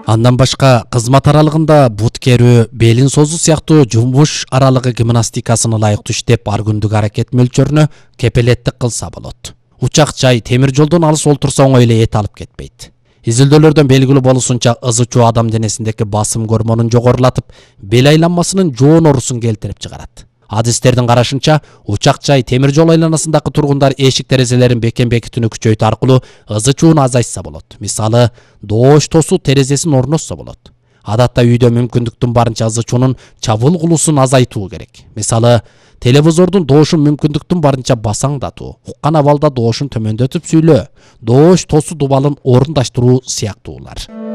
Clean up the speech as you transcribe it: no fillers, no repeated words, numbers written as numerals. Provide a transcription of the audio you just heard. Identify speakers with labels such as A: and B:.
A: Андан башка кызмат аралыгында бут керүү, белин созуу сыяктуу жумуш аралыгы гимнастикасын ылайыктуу иштеп, ар күндүк аракет мөлчөрүнө кепилеттик кылса болот. Учак жай темир жолдон алыс олтурса оңой эле эт алып кетпейт. Изилдөөлөрдөн белгилүү болушунча ызы чуу адам денесиндеки басым гормонун жогорулатып, бел айланмасынын жоон оорусун келтирип чыгарат. Адистердин карашынча, учак жай темир жол айланасындагы тургундар эшик терезелерин бекем-бекитүүнү күчөйтүү аркылуу ызы чууну азайтса болот. Мисалы, доош тосуу терезесин орнотсо болот. Адатта үйдө мүмкүндүктүн барынча ызы чуунун чабылгулуусун азайтуу керек. Мисалы, телевизордун доошун мүмкүндүктүн барынча басаңдатуу, уккан абалда доошун төмөндөтүп сүйлөө, доош тосуу дубалын орундаштыруу сыяктуулар.